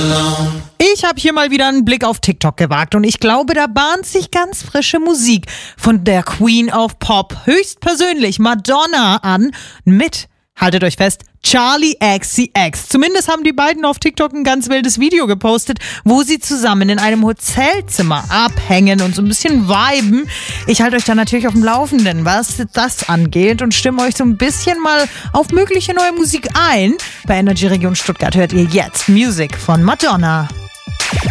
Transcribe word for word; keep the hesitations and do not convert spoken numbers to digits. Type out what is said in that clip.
alone. Ich habe hier mal wieder einen Blick auf TikTok gewagt und ich glaube, da bahnt sich ganz frische Musik von der Queen of Pop höchstpersönlich Madonna an mit, haltet euch fest, Charli X C X. Zumindest haben die beiden auf TikTok ein ganz wildes Video gepostet, wo sie zusammen in einem Hotelzimmer abhängen und so ein bisschen viben. Ich halte euch da natürlich auf dem Laufenden, was das angeht und stimme euch so ein bisschen mal auf mögliche neue Musik ein. Bei Energy Region Stuttgart hört ihr jetzt Music von Madonna.